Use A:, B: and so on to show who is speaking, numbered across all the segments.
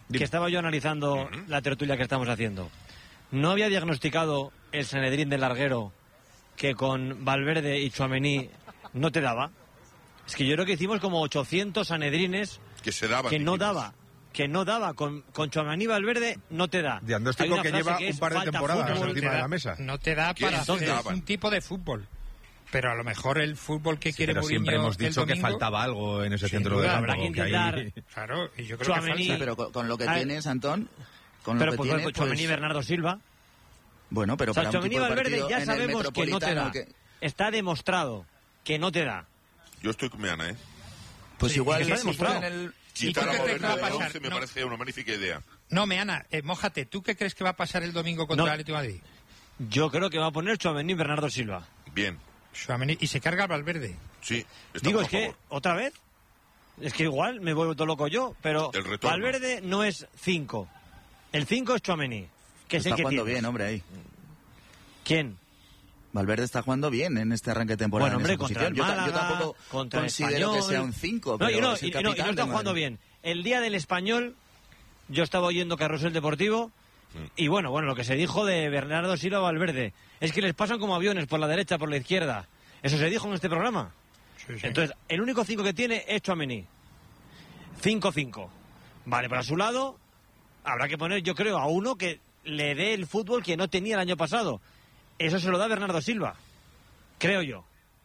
A: que estaba yo analizando la tertulia que estamos haciendo. ¿No había diagnosticado el Sanedrín del larguero que con Valverde y Tchouaméni no te daba? Es que yo creo que hicimos como 800 Sanedrines que no daba. Con Tchouaméni y Valverde no te da.
B: Diagnóstico que lleva un par de temporadas encima de la mesa.
C: No te da para hacer un tipo de fútbol. Pero a lo mejor el fútbol que quiere Mourinho
B: siempre hemos dicho
C: domingo,
B: que faltaba algo en ese centro de campo.
A: Habrá que intentar.
C: Claro, y yo creo que falta.
D: Sí, pero con lo que tienes, Antón, con lo que tienes,
A: Tchouaméni y Bernardo Silva.
D: Bueno, pero para
A: Tchouaméni y Valverde ya sabemos que no te da. Está demostrado que no te da.
E: Yo estoy con Meana,
D: Pues
A: sí,
D: igual
A: está demostrado.
E: Quitar a Valverde del 11 me parece una magnífica idea.
C: No, Meana, mójate. ¿Tú qué crees que va a pasar el domingo contra el Atlético de Madrid?
A: Yo creo que va a poner Tchouaméni y Bernardo Silva.
E: Bien.
C: Tchouaméni, y se carga al Valverde.
E: Sí.
A: Digo, es que, ¿otra vez? Es que igual me vuelvo todo loco yo, pero Valverde no es 5. El 5 es Tchouaméni. Que
D: está jugando bien, hombre, ahí.
A: ¿Quién?
D: Valverde está jugando bien en este arranque de temporada.
A: Bueno, hombre, contra el Málaga,
D: yo tampoco
A: contra
D: considero
A: el
D: que sea un 5, pero
A: y no
D: está
A: jugando bien. El día del Español, yo estaba oyendo Carrusel Deportivo, y bueno, lo que se dijo de Bernardo Silva Valverde es que les pasan como aviones por la derecha, por la izquierda. Eso se dijo en este programa. Sí. Entonces, el único 5 que tiene es Tchouaméni. 5-5. Vale, para su lado habrá que poner, yo creo, a uno que le dé el fútbol que no tenía el año pasado. Eso se lo da Bernardo Silva, creo yo.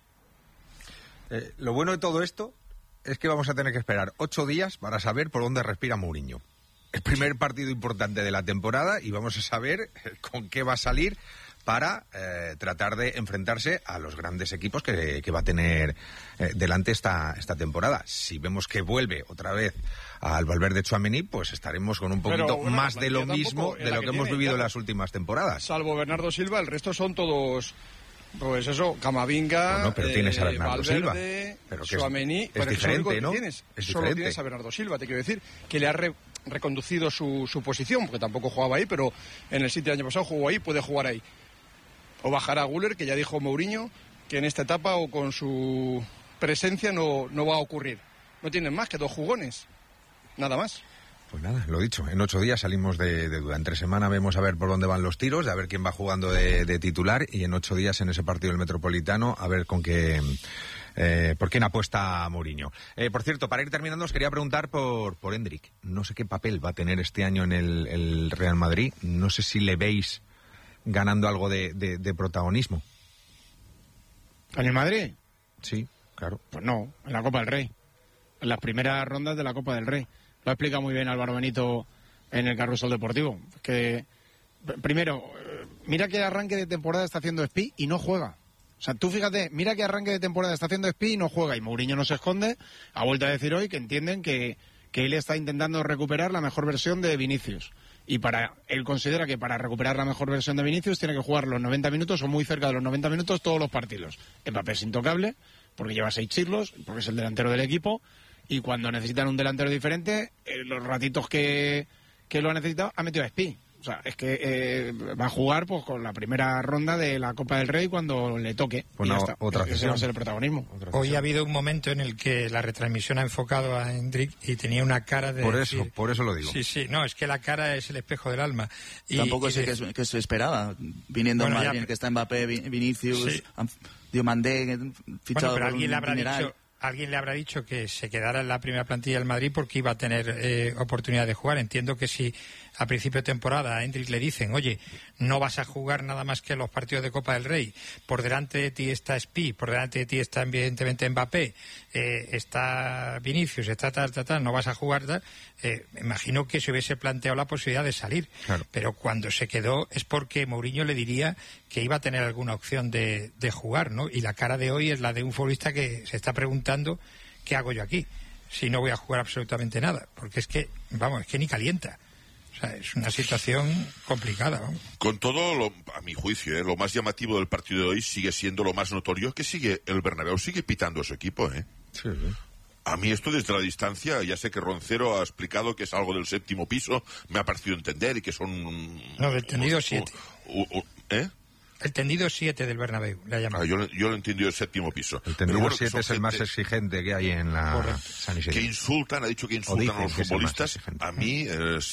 B: Lo bueno de todo esto es que vamos a tener que esperar 8 días para saber por dónde respira Mourinho. El primer partido importante de la temporada y vamos a saber con qué va a salir para tratar de enfrentarse a los grandes equipos que va a tener delante esta temporada. Si vemos que vuelve otra vez al Valverde Tchouaméni, pues estaremos con un poquito más de lo mismo de lo que hemos vivido en las últimas temporadas.
F: Salvo Bernardo Silva, el resto son todos, pues eso, Camavinga,
B: bueno, pero tienes a Bernardo
F: Valverde,
B: Silva, pero
F: Tchouaméni,
B: es diferente, ¿no?
F: Solo tienes a Bernardo Silva, te quiero decir, que le ha reconducido su posición, porque tampoco jugaba ahí, pero en el City el año pasado jugó ahí, puede jugar ahí. O bajará Güler, que ya dijo Mourinho que en esta etapa o con su presencia no va a ocurrir. No tienen más que 2 jugones, nada más.
B: Pues nada, lo dicho, en 8 días salimos de duda. Entre semana vemos a ver por dónde van los tiros, a ver quién va jugando de titular, y en 8 días en ese partido del Metropolitano a ver con qué... ¿por quién apuesta Mourinho? Por cierto, para ir terminando os quería preguntar por Endrick. No sé qué papel va a tener este año en el Real Madrid. No sé si le veis ganando algo de protagonismo.
G: ¿En el Madrid?
B: Sí, claro.
G: Pues no, en la Copa del Rey. En las primeras rondas de la Copa del Rey. Lo ha explicado muy bien Álvaro Benito en el Carrusel Deportivo. Que, primero, mira qué arranque de temporada está haciendo Espí y no juega. O sea, tú fíjate, mira qué arranque de temporada está haciendo Espí y no juega. Y Mourinho no se esconde. Ha vuelto a decir hoy que entienden que él está intentando recuperar la mejor versión de Vinicius. Y él considera que para recuperar la mejor versión de Vinicius tiene que jugar los 90 minutos o muy cerca de los 90 minutos todos los partidos. Mbappé es intocable porque lleva 6 siglos, porque es el delantero del equipo, y cuando necesitan un delantero diferente, los ratitos que lo ha necesitado ha metido a Espí. O sea, es que va a jugar pues con la primera ronda de la Copa del Rey cuando le toque.
B: Pues
G: y ya está.
B: Otra
G: ese va a ser el protagonismo.
C: Hoy ha habido un momento en el que la retransmisión ha enfocado a Endrick y tenía una cara de...
B: Por eso lo digo.
C: Sí, no, es que la cara es el espejo del alma.
D: Tampoco es que se esperaba, viniendo en Madrid, que está Mbappé, Vinicius, Diomandé, fichado por un dineral.
C: Alguien le habrá dicho que se quedara en la primera plantilla del Madrid porque iba a tener oportunidad de jugar. Entiendo que si a principio de temporada a Endrick le dicen, oye, no vas a jugar nada más que los partidos de Copa del Rey, por delante de ti está Espí, por delante de ti está evidentemente Mbappé, está Vinicius, está tal, no vas a jugar tal, me imagino que se hubiese planteado la posibilidad de salir. Claro. Pero cuando se quedó es porque Mourinho le diría que iba a tener alguna opción de jugar, ¿no? Y la cara de hoy es la de un futbolista que se está preguntando ¿qué hago yo aquí? Si no voy a jugar absolutamente nada, porque es que ni calienta. O sea, es una situación complicada, vamos.
E: Con todo, a mi juicio, lo más llamativo del partido de hoy sigue siendo lo más notorio, que el Bernabéu sigue pitando a su equipo,
B: Sí.
E: A mí esto desde la distancia, ya sé que Roncero ha explicado que es algo del 7º piso, me ha parecido entender, y que son...
C: No, del tendido 7.
E: ¿Eh?
C: El tendido 7 del Bernabéu, le ha llamado.
E: Yo lo he entendido el 7º piso.
B: El tendido 7 es el más exigente que hay en la San Isidro.
E: Que insultan, ha dicho que insultan a los futbolistas. A mí,